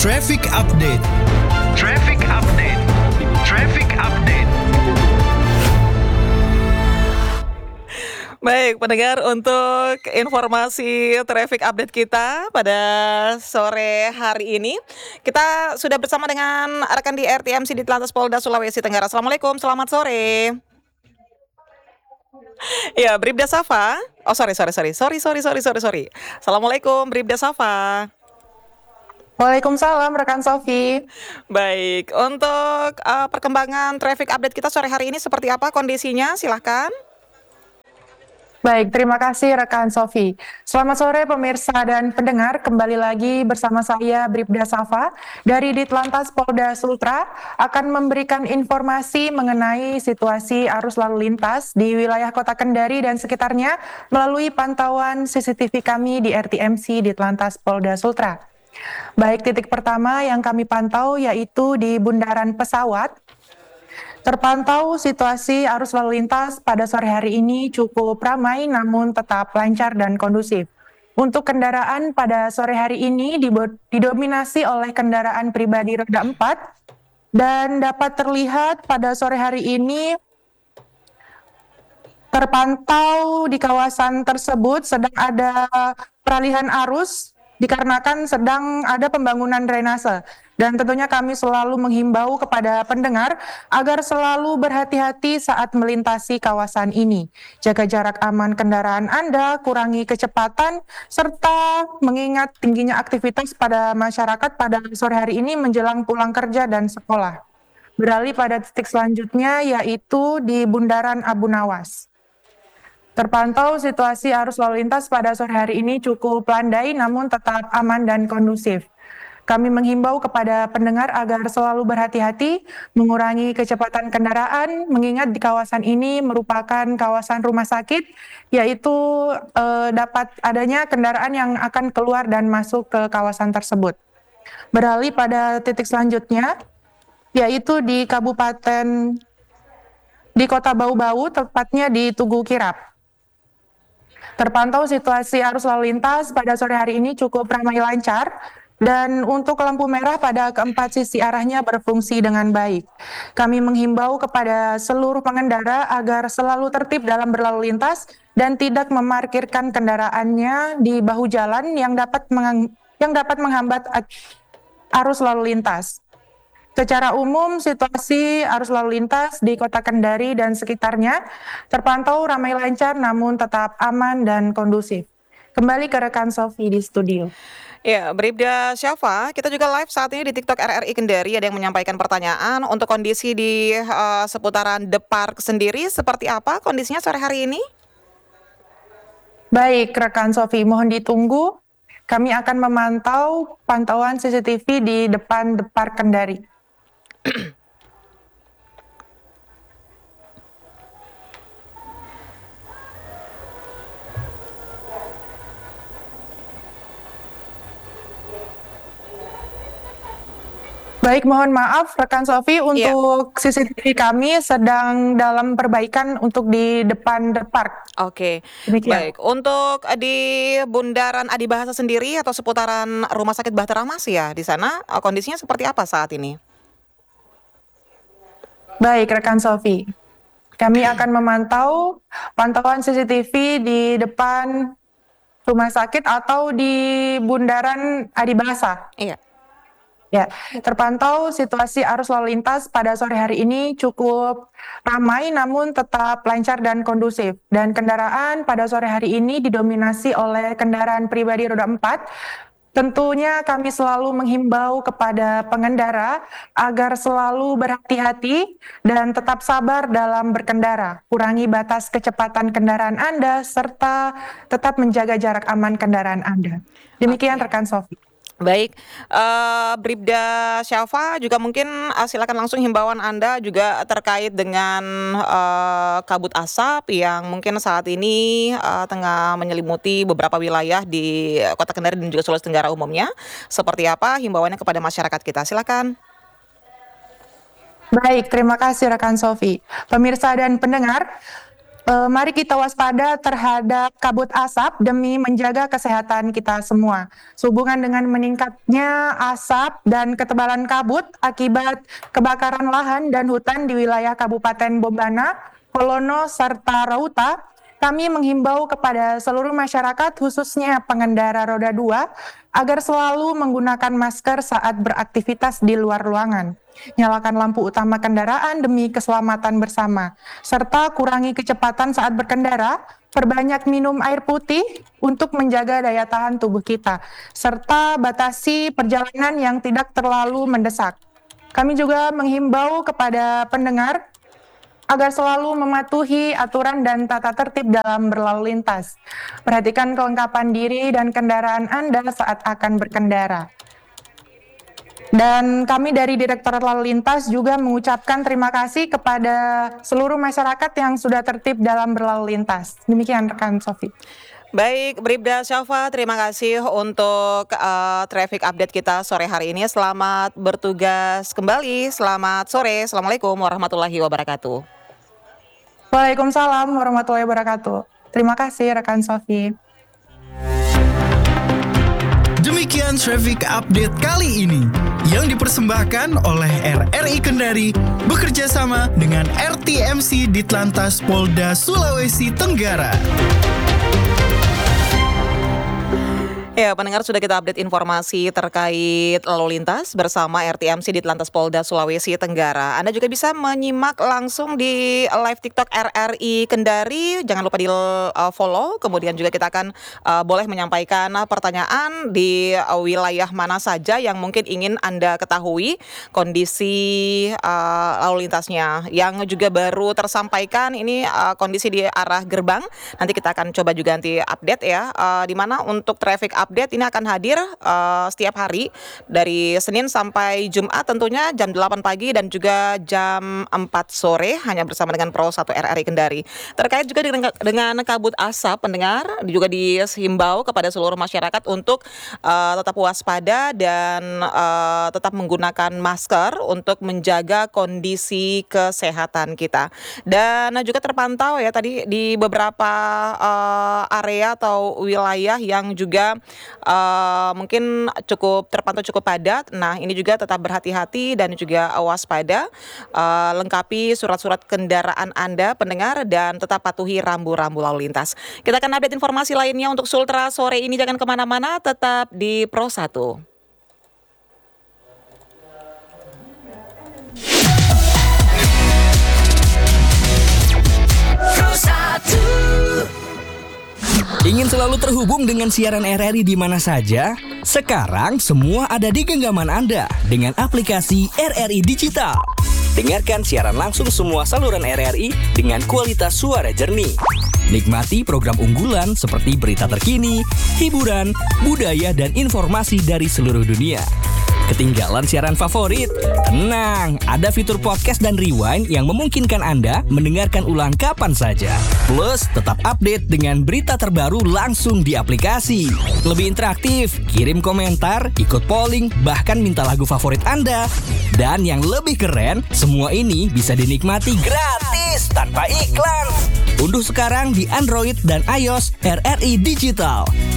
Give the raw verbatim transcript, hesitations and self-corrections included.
Traffic Update. Traffic Update. Traffic Update. Baik, pendengar, untuk informasi traffic update kita pada sore hari ini, kita sudah bersama dengan rekan di R T M C Ditlantas Polda Sulawesi Tenggara. Assalamualaikum, selamat sore. Ya, Bribda Safa. Oh, sorry, sorry, sorry, sorry, sorry, sorry, sorry, sorry. Assalamualaikum, Bribda Safa. Waalaikumsalam rekan Sofi. Baik, untuk uh, perkembangan traffic update kita sore hari ini seperti apa kondisinya? Silahkan. Baik, terima kasih rekan Sofi. Selamat sore pemirsa dan pendengar, kembali lagi bersama saya Bribda Safa dari Ditlantas Polda Sultra akan memberikan informasi mengenai situasi arus lalu lintas di wilayah Kota Kendari dan sekitarnya melalui pantauan C C T V kami di R T M C Ditlantas Polda Sultra. Baik, titik pertama yang kami pantau yaitu di Bundaran Pesawat. Terpantau situasi arus lalu lintas pada sore hari ini cukup ramai namun tetap lancar dan kondusif. Untuk kendaraan pada sore hari ini didominasi oleh kendaraan pribadi roda empat dan dapat terlihat pada sore hari ini terpantau di kawasan tersebut sedang ada peralihan arus dikarenakan sedang ada pembangunan drainase. Dan tentunya kami selalu menghimbau kepada pendengar agar selalu berhati-hati saat melintasi kawasan ini. Jaga jarak aman kendaraan Anda, kurangi kecepatan, serta mengingat tingginya aktivitas pada masyarakat pada sore hari ini menjelang pulang kerja dan sekolah. Beralih pada titik selanjutnya yaitu di Bundaran Abu Nawas. Terpantau situasi arus lalu lintas pada sore hari ini cukup landai namun tetap aman dan kondusif. Kami menghimbau kepada pendengar agar selalu berhati-hati, mengurangi kecepatan kendaraan, mengingat di kawasan ini merupakan kawasan rumah sakit, yaitu eh, dapat adanya kendaraan yang akan keluar dan masuk ke kawasan tersebut. Beralih pada titik selanjutnya, yaitu di Kabupaten, di Kota Bau-Bau, tepatnya di Tugu Kirap. Terpantau situasi arus lalu lintas pada sore hari ini cukup ramai lancar, dan untuk lampu merah pada keempat sisi arahnya berfungsi dengan baik. Kami menghimbau kepada seluruh pengendara agar selalu tertib dalam berlalu lintas dan tidak memarkirkan kendaraannya di bahu jalan yang dapat mengang- yang dapat menghambat arus lalu lintas. Secara umum, situasi arus lalu lintas di Kota Kendari dan sekitarnya terpantau ramai lancar namun tetap aman dan kondusif. Kembali ke rekan Sofi di studio. Ya, Bribda Syafa, kita juga live saat ini di TikTok R R I Kendari. Ada yang menyampaikan pertanyaan untuk kondisi di uh, seputaran The Park sendiri seperti apa kondisinya sore hari ini? Baik, rekan Sofi, mohon ditunggu. Kami akan memantau pantauan C C T V di depan The Park Kendari. Baik, mohon maaf rekan Sofi, untuk yeah. C C T V kami sedang dalam perbaikan untuk di depan The Park. Oke, baik. Untuk di Bundaran Adi Bahasa sendiri atau seputaran Rumah Sakit Bahtera Mas ya, di sana kondisinya seperti apa saat ini? Baik, rekan Sofi. Kami akan memantau pantauan C C T V di depan rumah sakit atau di Bundaran Adi Bahasa. Iya. Ya, terpantau situasi arus lalu lintas pada sore hari ini cukup ramai namun tetap lancar dan kondusif. Dan kendaraan pada sore hari ini didominasi oleh kendaraan pribadi roda empat. Tentunya kami selalu menghimbau kepada pengendara agar selalu berhati-hati dan tetap sabar dalam berkendara. Kurangi batas kecepatan kendaraan Anda serta tetap menjaga jarak aman kendaraan Anda. Demikian okay. Rekan Sofi. Baik, uh, Bribda Syafa juga mungkin uh, silakan langsung himbauan Anda juga terkait dengan uh, kabut asap yang mungkin saat ini uh, tengah menyelimuti beberapa wilayah di Kota Kendari dan juga Sulawesi Tenggara umumnya. Seperti apa himbauannya kepada masyarakat kita? Silakan. Baik, terima kasih rekan Sofi. Pemirsa dan pendengar, Eh, mari kita waspada terhadap kabut asap demi menjaga kesehatan kita semua. Sehubungan dengan meningkatnya asap dan ketebalan kabut akibat kebakaran lahan dan hutan di wilayah Kabupaten Bombana, Kolono, serta Rauta, kami menghimbau kepada seluruh masyarakat, khususnya pengendara roda dua, agar selalu menggunakan masker saat beraktivitas di luar ruangan. Nyalakan lampu utama kendaraan demi keselamatan bersama, serta kurangi kecepatan saat berkendara, perbanyak minum air putih untuk menjaga daya tahan tubuh kita, serta batasi perjalanan yang tidak terlalu mendesak. Kami juga menghimbau kepada pendengar agar selalu mematuhi aturan dan tata tertib dalam berlalu lintas. Perhatikan kelengkapan diri dan kendaraan Anda saat akan berkendara. Dan kami dari Direktorat Lalu Lintas juga mengucapkan terima kasih kepada seluruh masyarakat yang sudah tertib dalam berlalu lintas. Demikian rekan Sofi. Baik, Bribda Syafa, terima kasih untuk uh, traffic update kita sore hari ini. Selamat bertugas kembali. Selamat sore. Assalamualaikum warahmatullahi wabarakatuh. Waalaikumsalam warahmatullahi wabarakatuh. Terima kasih rekan Sofi. Demikian traffic update kali ini yang dipersembahkan oleh R R I Kendari bekerja sama dengan R T M C Ditlantas Polda Sulawesi Tenggara. Ya, pendengar, sudah kita update informasi terkait lalu lintas bersama R T M C Ditlantas Polda Sulawesi Tenggara. Anda juga bisa menyimak langsung di live TikTok R R I Kendari. Jangan lupa di uh, follow. Kemudian juga kita akan uh, boleh menyampaikan pertanyaan di uh, wilayah mana saja yang mungkin ingin Anda ketahui kondisi uh, lalu lintasnya. Yang juga baru tersampaikan ini uh, kondisi di arah gerbang. Nanti kita akan coba juga nanti update ya. Uh, di mana untuk traffic update ini akan hadir uh, setiap hari dari Senin sampai Jumat, tentunya jam delapan pagi dan juga jam empat sore, hanya bersama dengan Pro satu R R I Kendari. Terkait juga dengan, dengan kabut asap, pendengar juga dihimbau kepada seluruh masyarakat untuk uh, tetap waspada dan uh, tetap menggunakan masker untuk menjaga kondisi kesehatan kita. Dan juga terpantau ya tadi di beberapa uh, area atau wilayah yang juga Uh, mungkin cukup terpantau cukup padat. Nah, ini juga tetap berhati-hati dan juga waspada. Uh, lengkapi surat-surat kendaraan Anda, pendengar, dan tetap patuhi rambu-rambu lalu lintas. Kita akan update informasi lainnya untuk Sultra sore ini. Jangan kemana-mana, tetap di Pro satu. Pro satu. Ingin selalu terhubung dengan siaran R R I di mana saja? Sekarang semua ada di genggaman Anda dengan aplikasi R R I Digital. Dengarkan siaran langsung semua saluran R R I dengan kualitas suara jernih. Nikmati program unggulan seperti berita terkini, hiburan, budaya, dan informasi dari seluruh dunia. Ketinggalan siaran favorit? Tenang, ada fitur podcast dan rewind yang memungkinkan Anda mendengarkan ulang kapan saja. Plus, tetap update dengan berita terbaru langsung di aplikasi. Lebih interaktif, kirim komentar, ikut polling, bahkan minta lagu favorit Anda. Dan yang lebih keren, semua ini bisa dinikmati gratis tanpa iklan. Unduh sekarang di Android dan iOS R R I Digital.